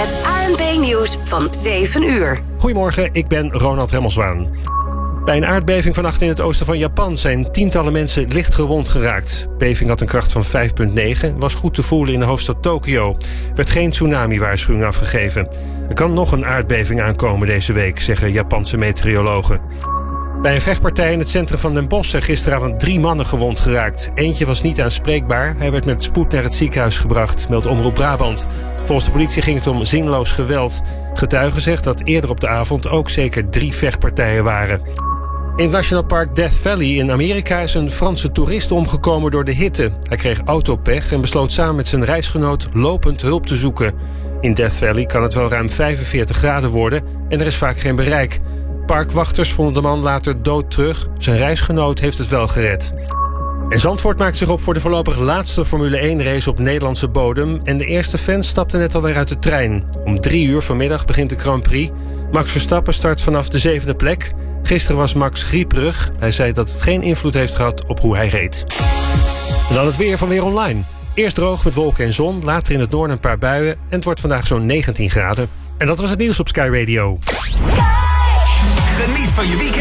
Het ANP-nieuws van 7 uur. Goedemorgen, ik ben Ronald Remmelswaan. Bij een aardbeving vannacht in het oosten van Japan zijn tientallen mensen licht gewond geraakt. De beving had een kracht van 5,9, was goed te voelen in de hoofdstad Tokio. Er werd geen tsunami-waarschuwing afgegeven. Er kan nog een aardbeving aankomen deze week, zeggen Japanse meteorologen. Bij een vechtpartij in het centrum van Den Bosch zijn gisteravond 3 mannen gewond geraakt. Eentje was niet aanspreekbaar. Hij werd met spoed naar het ziekenhuis gebracht, meldt Omroep Brabant. Volgens de politie ging het om zinloos geweld. Getuigen zegt dat eerder op de avond ook zeker 3 vechtpartijen waren. In het National Park Death Valley in Amerika is een Franse toerist omgekomen door de hitte. Hij kreeg autopech en besloot samen met zijn reisgenoot lopend hulp te zoeken. In Death Valley kan het wel ruim 45 graden worden en er is vaak geen bereik. Parkwachters vonden de man later dood terug. Zijn reisgenoot heeft het wel gered. En Zandvoort maakt zich op voor de voorlopig laatste Formule 1-race op Nederlandse bodem. En de eerste fans stapten net alweer uit de trein. Om 3 uur vanmiddag begint de Grand Prix. Max Verstappen start vanaf de 7e plek. Gisteren was Max grieperig. Hij zei dat het geen invloed heeft gehad op hoe hij reed. En dan het weer van Weer Online. Eerst droog met wolken en zon, later in het noorden een paar buien. En het wordt vandaag zo'n 19 graden. En dat was het nieuws op Sky Radio. Geniet van je weekend